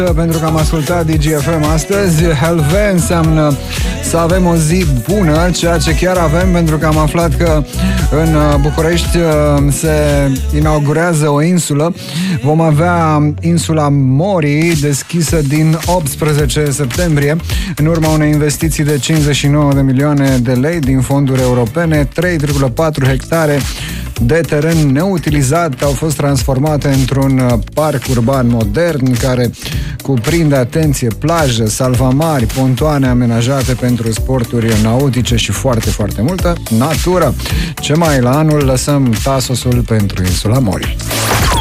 pentru că am ascultat DGFM astăzi. Helve înseamnă să avem o zi bună, ceea ce chiar avem, pentru că am aflat că în București se inaugurează o insulă. Vom avea insula Mori deschisă din 18 septembrie în urma unei investiții de 59 de milioane de lei din fonduri europene. 3,4 hectare de teren neutilizat au fost transformate într-un parc urban modern care cuprinde, atenție, plajă, salvamari, pontoane amenajate pentru sporturi nautice și foarte, foarte multă natură. Ce mai la anul lăsăm Tasosul pentru insula Mori.